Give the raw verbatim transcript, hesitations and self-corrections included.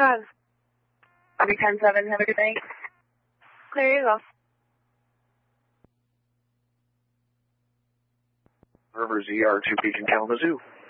Done. Copy ten seven, have a good day. There you go. River Z R two Beacon Kalamazoo.